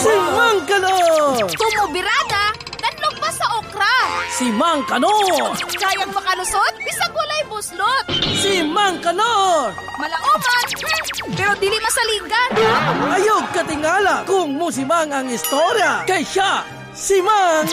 Si Mang Kanor! Tumubirada, danlog pa sa okra. Si Mang Kanor! Kayang makalusot, bisag walay buslot. Si Mang Kanor! Malaoman, pero dili masaligan. Ayog katingala kung musimang ang istorya. Kay siya, si Mang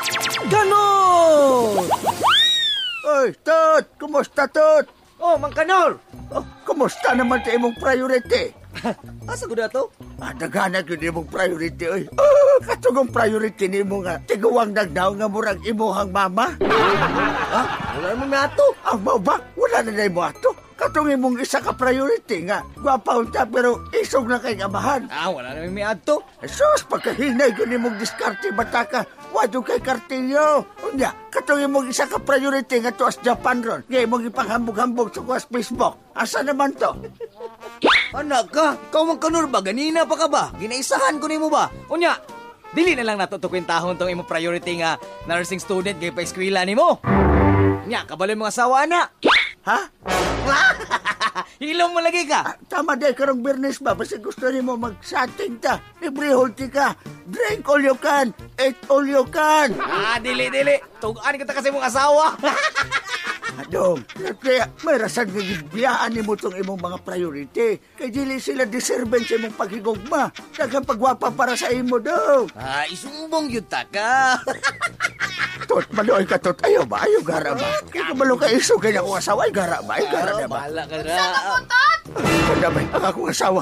Kanor! Oy, Tot! Kumusta, Tot? Oh, Mang Kanor! Oh, kumusta naman sa imong priority? Asa ko na to? Daghanag yun imong priority, oy. Katugong priority ni mo nga. Tiguwang nagdaw nga murag imuhang mama. Ha? Wala naman may ato. Ang ba? Wala na na mo ato. Katong imong isa ka priority nga. Gwapa unta pero isog na kay amahan. Wala naman may ato. Sus, pagkahinay ko ni mong diskarte bata ka. Wado kay kartilyo. Unya, katong imong isa ka priority nga to as Japan ron. Nga imong ipanghambog-hambog sa kuwas Facebook. Asa naman to? Anak ka, ikaw Mang Kanor ba? Ganina pa ka ba? Ginaisahan ko nimo ba? Unya, dili na lang natutukwintahon tong imo priority nga nursing student kay pa-eskwela nimo. Unya, kabalo mga asawa na. Ha? Hilom mo lagi ka. Tama day karong Bernes ba? Basta gusto ni mo mag-satting ta. Libre holti ka. Drink all you can. Eat all you can. Dili. Tugaan kita kasi mong asawa. Adong, kaya may rasan nga gibiyaan ni mo itong imong mga priority. Kaya dili sila deserven sa imong paghigugma. Daghang pagwapa para sa imo, dong. Isumbong yun ta ka. Tot, maluoy ka, Tot. Ayaw ba? Ayaw gara ba? Kaya kabalo ka iso kaya akong asawa. Ay gara ba? Ay gara na ba? Bahala ka na. Saan ako, Tot? Kada ba? Ang akong asawa.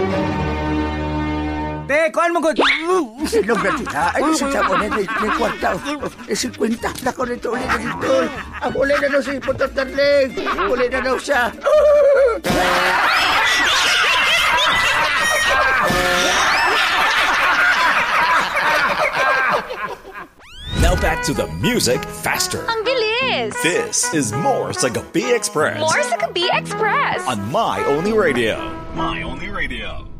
Te, kuhan mo ko. Sinog na sila. Ay, isa ko na may kwarta. 50 na ko nito ulit na dito. Ang uli na daw si Putot Darling. Uli na daw siya. Now back to the music faster. Ang bilis! This is more sa Gabi Express. More sa Gabi Express! On My Only Radio. My Only Radio.